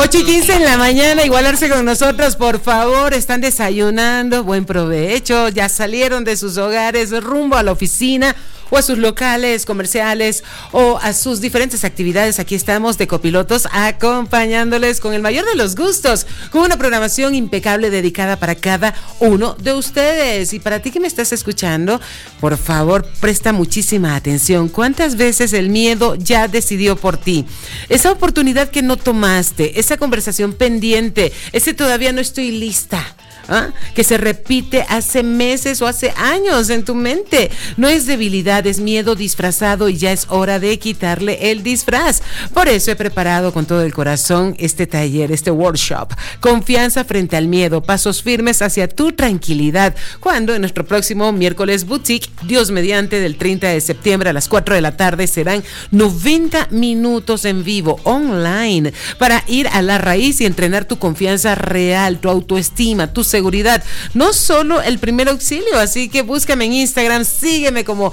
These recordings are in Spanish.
8:15 en la mañana, igualarse con nosotros, por favor. Están desayunando, buen provecho. Ya salieron de sus hogares rumbo a la oficina o a sus locales comerciales o a sus diferentes actividades. Aquí estamos de copilotos acompañándoles con el mayor de los gustos, con una programación impecable dedicada para cada uno de ustedes. Y para ti que me estás escuchando, por favor, presta muchísima atención. ¿Cuántas veces el miedo ya decidió por ti? Esa oportunidad que no tomaste, esa conversación pendiente, ese todavía no estoy lista, que se repite hace meses o hace años en tu mente. No es debilidad, es miedo disfrazado y ya es hora de quitarle el disfraz. Por eso he preparado con todo el corazón este taller, este workshop. Confianza frente al miedo, pasos firmes hacia tu tranquilidad. Cuando en nuestro próximo miércoles boutique, Dios mediante, del 30 de septiembre a las 4 de la tarde, serán 90 minutos en vivo, online, para ir a la raíz y entrenar tu confianza real, tu autoestima, tu seguridad, no solo el primer auxilio. Así que búscame en Instagram, sígueme como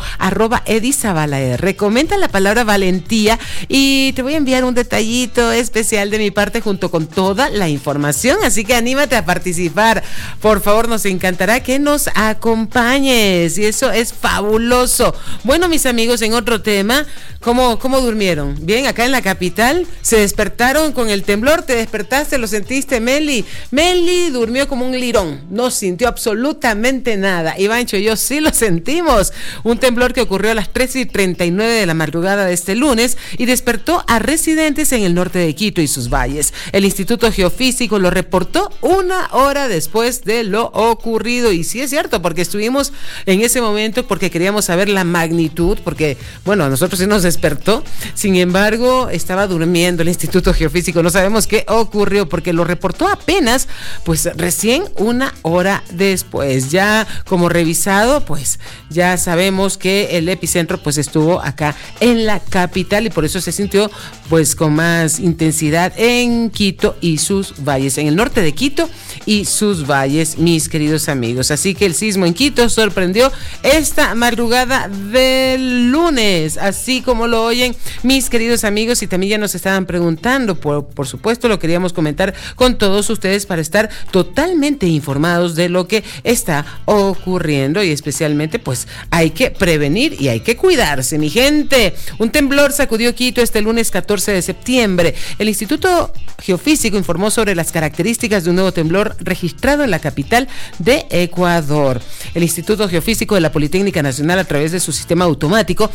@edizabalaR, comenta la palabra valentía y te voy a enviar un detallito especial de mi parte junto con toda la información. Así que anímate a participar, por favor, nos encantará que nos acompañes y eso es fabuloso. Bueno, mis amigos, en otro tema, ¿cómo durmieron? Bien, acá en la capital se despertaron con el temblor. ¿Te despertaste? ¿Lo sentiste, Meli? Meli durmió como un lirón, no sintió absolutamente nada. Ivancho y yo sí lo sentimos. Un temblor que ocurrió a las 3:39 de la madrugada de este lunes y despertó a residentes en el norte de Quito y sus valles. El Instituto Geofísico lo reportó 1 hora después de lo ocurrido. Y sí es cierto, porque estuvimos en ese momento porque queríamos saber la magnitud, porque, bueno, a nosotros sí nos despertó. Sin embargo, estaba durmiendo el Instituto Geofísico. No sabemos qué ocurrió porque lo reportó apenas, pues recién 1 hora después. Ya como revisado, pues ya sabemos que el epicentro pues estuvo acá en la capital y por eso se sintió pues con más intensidad en Quito y sus valles, en el norte de Quito y sus valles, mis queridos amigos. Así que el sismo en Quito sorprendió esta madrugada del lunes, así como lo oyen, mis queridos amigos. Y también ya nos estaban preguntando, por supuesto lo queríamos comentar con todos ustedes para estar totalmente informados de lo que está ocurriendo y especialmente pues hay que prevenir y hay que cuidarse, mi gente. Un temblor sacudió Quito este lunes 14 de septiembre. El Instituto Geofísico informó sobre las características de un nuevo temblor registrado en la capital de Ecuador. El Instituto Geofísico de la Politécnica Nacional, a través de su sistema automático,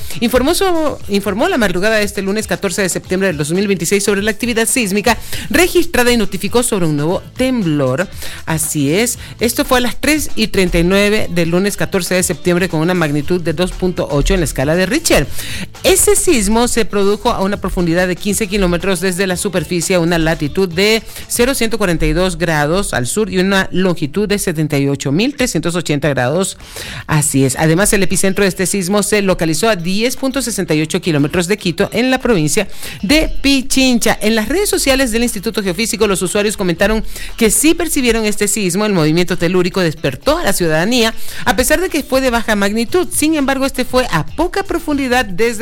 informó la madrugada de este lunes 14 de septiembre del 2026 sobre la actividad sísmica registrada y notificó sobre un nuevo temblor. Así es, esto fue a las 3:39 del lunes 14 de septiembre con una magnitud de 2.8 en la escala de Richter. Ese sismo se produjo a una profundidad de 15 kilómetros desde la superficie, a una latitud de 0,142 grados al sur y una longitud de 78.380 grados. Así es. Además, el epicentro de este sismo se localizó a 10.68 kilómetros de Quito, en la provincia de Pichincha. En las redes sociales del Instituto Geofísico, los usuarios comentaron que sí percibieron este sismo. El movimiento telúrico despertó a la ciudadanía, a pesar de que fue de baja magnitud. Sin embargo, este fue a poca profundidad desde